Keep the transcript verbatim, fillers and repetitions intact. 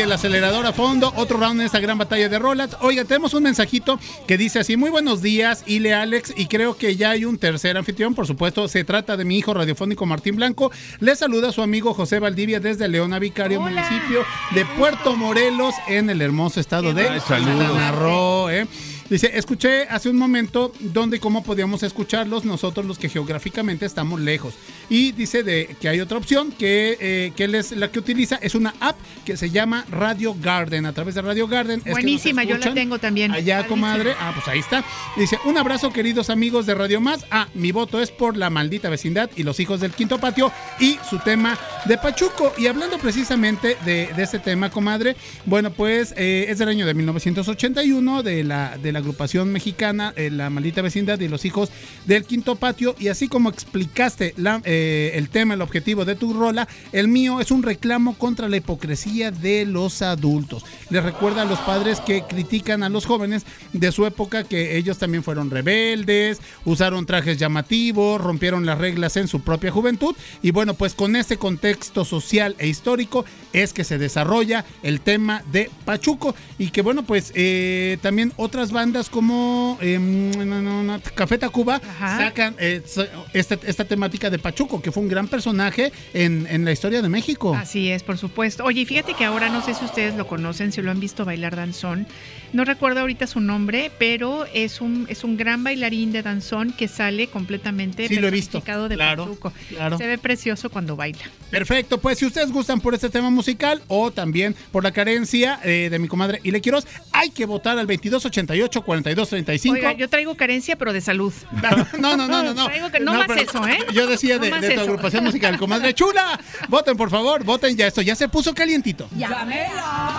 el acelerador a fondo, otro round en esta gran batalla de rolas. Oiga, tenemos un mensajito que dice así: muy buenos días, Ile, Alex, y creo que ya hay un tercer anfitrión, por supuesto, se trata de mi hijo radiofónico Martín Blanco. Le saluda a su amigo José Valdivia desde Leona Vicario, Hola. municipio de Puerto Morelos, en el hermoso estado Qué de Quintana Roo, ¿eh? Dice, escuché hace un momento dónde y cómo podíamos escucharlos nosotros los que geográficamente estamos lejos. Y dice de que hay otra opción que, eh, que él es la que utiliza, es una app que se llama Radio Garden. A través de Radio Garden. Buenísima, es que yo la tengo también. Allá, Padrísima. Comadre. Ah, pues ahí está. Dice, un abrazo, queridos amigos de Radio Más. Ah, mi voto es por La Maldita Vecindad y Los Hijos del Quinto Patio y su tema de Pachuco. Y hablando precisamente de, de este tema, comadre, bueno, pues eh, es del año de mil novecientos ochenta y uno de la, de la agrupación mexicana, eh, La Maldita Vecindad y Los Hijos del Quinto Patio. Y así como explicaste la, eh, el tema, el objetivo de tu rola, el mío es un reclamo contra la hipocresía de los adultos. Les recuerda a los padres que critican a los jóvenes de su época que ellos también fueron rebeldes, usaron trajes llamativos, rompieron las reglas en su propia juventud. Y bueno, pues con este contexto social e histórico es que se desarrolla el tema de Pachuco. Y que bueno, pues eh, también otras bandas como eh, no, no, no, Café Tacuba Ajá. sacan eh, esta, esta temática de Pachuco, que fue un gran personaje en, en la historia de México. Así es, por supuesto. Oye, fíjate que ahora no sé si ustedes lo conocen, si lo han visto bailar danzón. No recuerdo ahorita su nombre, pero es un es un gran bailarín de danzón que sale completamente sí, lo he visto. de claro, Pachuco. Claro. Se ve precioso cuando baila. Perfecto, pues si ustedes gustan por este tema musical o también por la carencia eh, de mi comadre Ile Quiroz, hay que votar al veintidós ochenta y ocho, cuarenta y dos treinta y cinco. Oiga, yo traigo carencia, pero de salud. No, no, no, no. no. Traigo que, no, no más eso, ¿eh? Yo decía no de, de tu agrupación musical, comadre chula. Voten, por favor, voten ya. Esto ya se puso calientito. ¡Llámela!